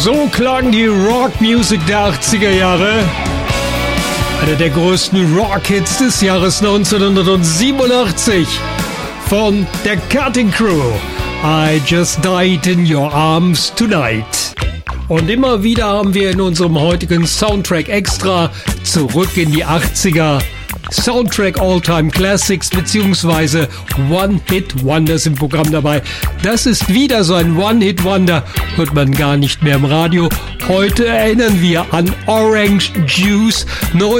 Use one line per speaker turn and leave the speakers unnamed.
So klang die Rockmusik der 80er Jahre. Einer der größten Rock-Hits des Jahres 1987 von der Cutting Crew. I Just Died in Your Arms Tonight. Und immer wieder haben wir in unserem heutigen Soundtrack Extra zurück in die 80er Soundtrack All-Time Classics bzw. One-Hit-Wonders im Programm dabei. Das ist wieder so ein One-Hit-Wonder, hört man gar nicht mehr im Radio. Heute erinnern wir an Orange Juice